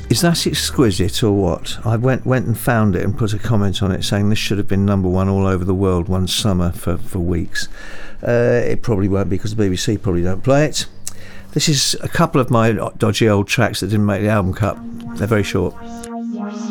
Is that exquisite or what? I went and found it and put a comment on it saying this should have been number one all over the world one summer for weeks. It probably won't because the BBC probably don't play it. This is a couple of my dodgy old tracks that didn't make the album cut. They're very short.